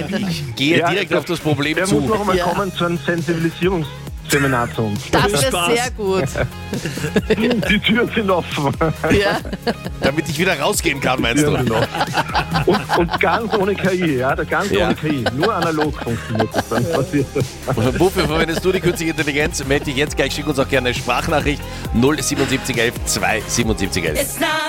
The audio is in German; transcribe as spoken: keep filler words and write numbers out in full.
ich gehe Ja, direkt der- auf das Problem Der zu. muss noch einmal Ja. kommen zu einem Sensibilisierungsseminar zu uns. Das wäre Spaß. sehr gut. Die Türen sind offen. Ja. Damit ich wieder rausgehen kann, meinst Ja, du? genau. Und, und ganz ohne K I, ja, der ganz Ja. ohne K I. Nur analog funktioniert das dann. Passiert das. Wofür verwendest du die künstliche Intelligenz? Melde dich jetzt gleich, schick uns auch gerne eine Sprachnachricht null sieben sieben eins eins zwei sieben sieben eins.